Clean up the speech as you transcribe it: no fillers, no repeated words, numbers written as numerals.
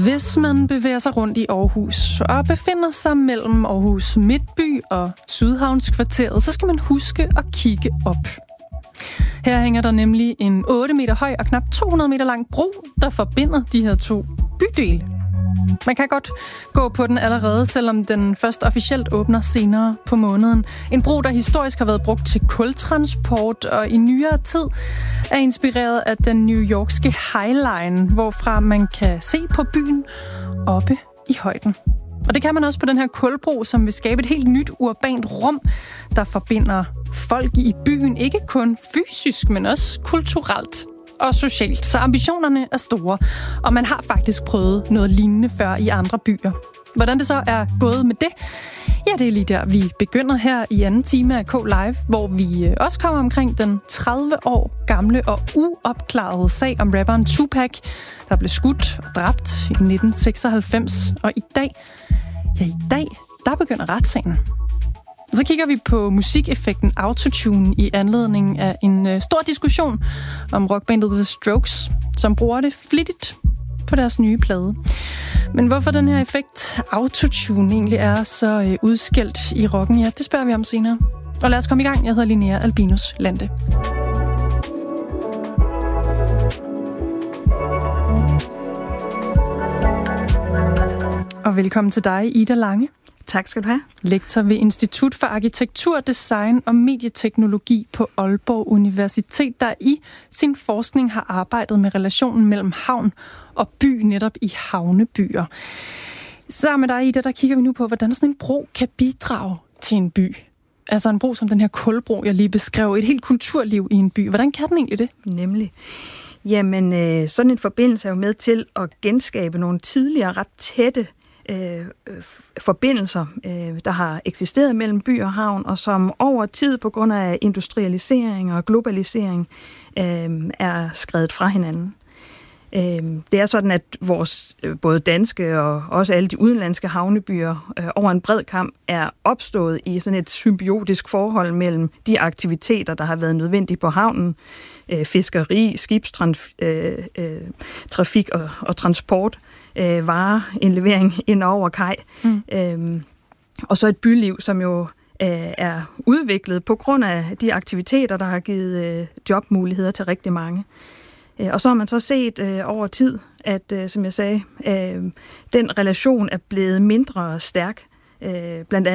Hvis man bevæger sig rundt i Aarhus og befinder sig mellem Aarhus Midtby og Sydhavnskvarteret, så skal man huske at kigge op. Her hænger der nemlig en 8 meter høj og knap 200 meter lang bro, der forbinder de her to bydele. Man kan godt gå på den allerede, selvom den først officielt åbner senere på måneden. En bro, der historisk har været brugt til kultransport og i nyere tid er inspireret af den New Yorkske High Line, hvorfra man kan se på byen oppe i højden. Og det kan man også på den her kulbro, som vil skabe et helt nyt urbant rum, der forbinder folk i byen, ikke kun fysisk, men også kulturelt og socialt. Så ambitionerne er store, og man har faktisk prøvet noget lignende før i andre byer. Hvordan det så er gået med det? Ja, det er lige der, vi begynder her i anden time af K-Live, hvor vi også kommer omkring den 30 år gamle og uopklarede sag om rapperen Tupac, der blev skudt og dræbt i 1996. Og i dag, der begynder retssagen. Og så kigger vi på musikeffekten autotune i anledning af en stor diskussion om rockbandet The Strokes, som bruger det flittigt på deres nye plade. Men hvorfor den her effekt autotune egentlig er så udskældt i rocken, ja, det spørger vi om senere. Og lad os komme i gang. Jeg hedder Linnea Albinus Lande. Og velkommen til dig, Ida Lange. Tak skal du have. Lektor ved Institut for Arkitektur, Design og Medieteknologi på Aalborg Universitet, der i sin forskning har arbejdet med relationen mellem havn og by netop i havnebyer. Sammen med dig, Ida, der kigger vi nu på, hvordan sådan en bro kan bidrage til en by. Altså en bro som den her kulbro, jeg lige beskrev, et helt kulturliv i en by. Hvordan kan den egentlig det? Nemlig. Jamen, sådan en forbindelse er jo med til at genskabe nogle tidligere ret tætte forbindelser, der har eksisteret mellem by og havn, og som over tid på grund af industrialisering og globalisering er skredet fra hinanden. Det er sådan, at vores både danske og også alle de udenlandske havnebyer over en bred kam er opstået i sådan et symbiotisk forhold mellem de aktiviteter, der har været nødvendige på havnen, fiskeri, skibstrafik og transport, varer, indlevering ind over kaj, og så et byliv, som jo er udviklet på grund af de aktiviteter, der har givet jobmuligheder til rigtig mange. Og så har man så set over tid, at, som jeg sagde, den relation er blevet mindre stærk, blandt andet